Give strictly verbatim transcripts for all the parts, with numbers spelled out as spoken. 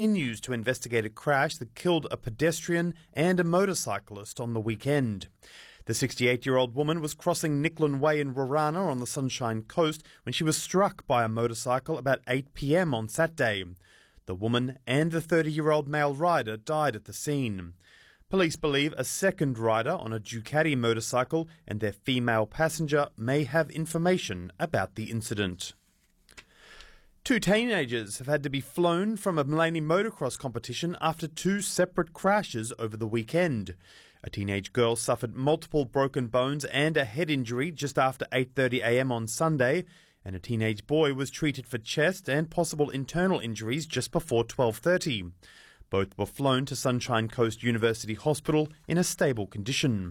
continues to investigate a crash that killed a pedestrian and a motorcyclist on the weekend. The sixty-eight-year-old woman was crossing Nicklin Way in Warana on the Sunshine Coast when she was struck by a motorcycle about eight p m on Saturday. The woman and the thirty-year-old male rider died at the scene. Police believe a second rider on a Ducati motorcycle and their female passenger may have information about the incident. Two teenagers have had to be flown from a Maleny motocross competition after two separate crashes over the weekend. A teenage girl suffered multiple broken bones and a head injury just after eight thirty a m on Sunday, and a teenage boy was treated for chest and possible internal injuries just before twelve thirty. Both were flown to Sunshine Coast University Hospital in a stable condition.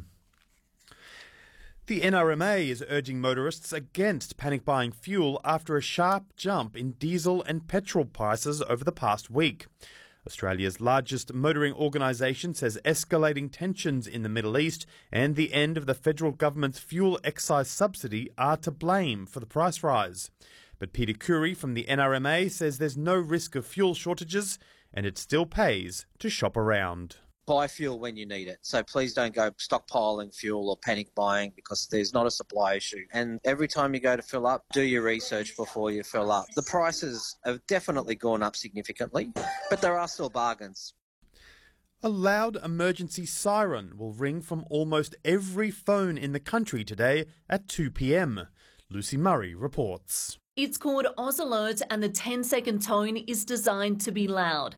The N R M A is urging motorists against panic buying fuel after a sharp jump in diesel and petrol prices over the past week. Australia's largest motoring organisation says escalating tensions in the Middle East and the end of the federal government's fuel excise subsidy are to blame for the price rise. But Peter Curry from the N R M A says there's no risk of fuel shortages and it still pays to shop around. Buy fuel when you need it. So please don't go stockpiling fuel or panic buying because there's not a supply issue. And every time you go to fill up, do your research before you fill up. The prices have definitely gone up significantly, but there are still bargains. A loud emergency siren will ring from almost every phone in the country today at two p m. Lucy Murray reports. It's called Oz Alert and the ten second tone is designed to be loud.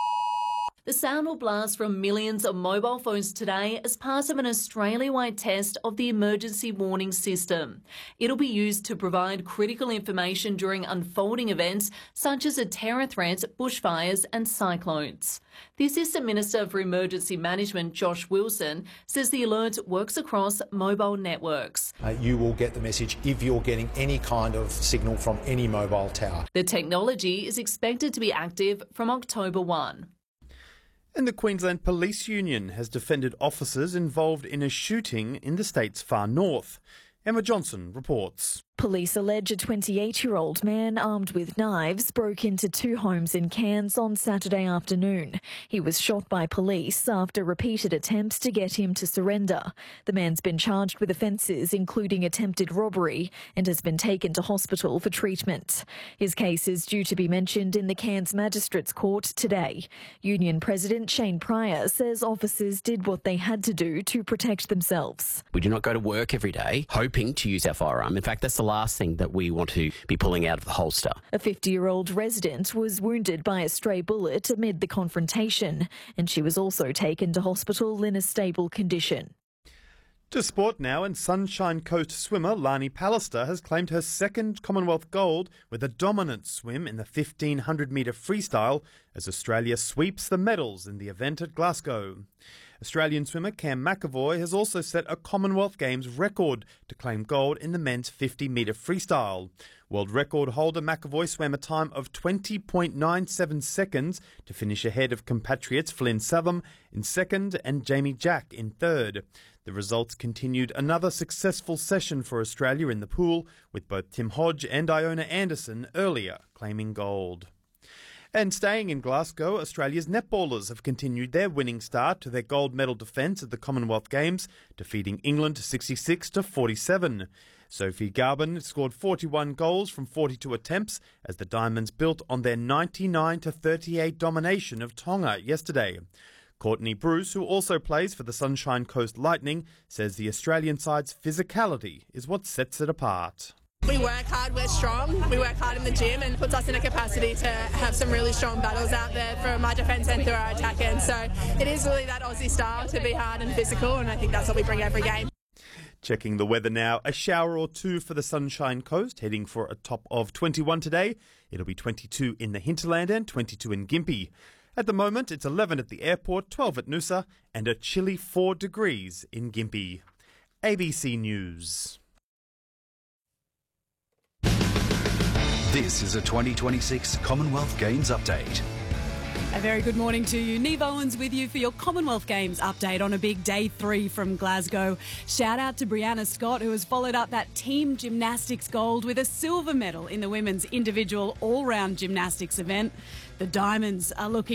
The sound will blast from millions of mobile phones today as part of an Australia-wide test of the emergency warning system. It'll be used to provide critical information during unfolding events such as a terror threat, bushfires and cyclones. The Assistant Minister for Emergency Management, Josh Wilson, says the alert works across mobile networks. Uh, you will get the message if you're getting any kind of signal from any mobile tower. The technology is expected to be active from October first. And the Queensland Police Union has defended officers involved in a shooting in the state's far north. Emma Johnson reports. Police allege a twenty-eight-year-old man armed with knives broke into two homes in Cairns on Saturday afternoon. He was shot by police after repeated attempts to get him to surrender. The man's been charged with offences including attempted robbery and has been taken to hospital for treatment. His case is due to be mentioned in the Cairns Magistrates Court today. Union President Shane Pryor says officers did what they had to do to protect themselves. We do not go to work every day hoping to use our firearm. In fact, that's the last thing that we want to be pulling out of the holster. A fifty-year-old resident was wounded by a stray bullet amid the confrontation, and she was also taken to hospital in a stable condition. To sport now, and Sunshine Coast swimmer Lani Pallister has claimed her second Commonwealth gold with a dominant swim in the fifteen hundred metre freestyle as Australia sweeps the medals in the event at Glasgow. Australian swimmer Cam McEvoy has also set a Commonwealth Games record to claim gold in the men's fifty metre freestyle. World record holder McEvoy swam a time of twenty point nine seven seconds to finish ahead of compatriots Flynn Southam in second and Jamie Jack in third. The results continued another successful session for Australia in the pool, with both Tim Hodge and Iona Anderson earlier claiming gold. And staying in Glasgow, Australia's netballers have continued their winning start to their gold medal defence at the Commonwealth Games, defeating England sixty-six to forty-seven. Sophie Garben scored forty-one goals from forty-two attempts as the Diamonds built on their ninety-nine to thirty-eight domination of Tonga yesterday. Courtney Bruce, who also plays for the Sunshine Coast Lightning, says the Australian side's physicality is what sets it apart. We work hard, we're strong, we work hard in the gym and puts us in a capacity to have some really strong battles out there from our defence and through our attack end. So it is really that Aussie style to be hard and physical, and I think that's what we bring every game. Checking the weather now, a shower or two for the Sunshine Coast, heading for a top of twenty-one today. It'll be twenty-two in the hinterland and twenty-two in Gympie. At the moment, it's eleven at the airport, twelve at Noosa, and a chilly four degrees in Gympie. A B C News. This is a twenty twenty-six Commonwealth Games update. A very good morning to you. Neve Owens with you for your Commonwealth Games update on a big day three from Glasgow. Shout out to Brianna Scott, who has followed up that team gymnastics gold with a silver medal in the women's individual all-round gymnastics event. The Diamonds are looking